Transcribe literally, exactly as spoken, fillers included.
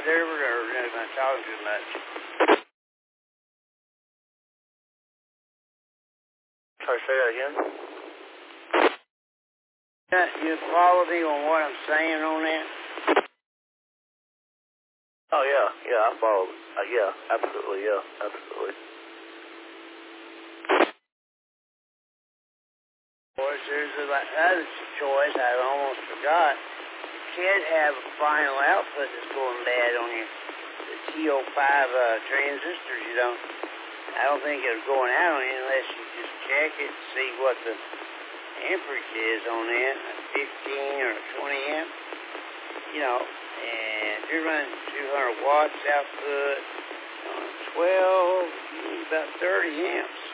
whatever, or am I talking too much? Sorry, say that again? You follow me on what I'm saying on that? Oh, yeah, yeah, I follow. Uh, yeah, absolutely, yeah, absolutely. Of course, there's another choice I almost forgot. You can't have a final output that's going bad on your the T O five uh, transistors. You don't. I don't think it's going out on you unless you just check it and see what the amperage is on it, fifteen or twenty amp. You know, and if you're running two hundred watts output on twelve, you need about thirty amps.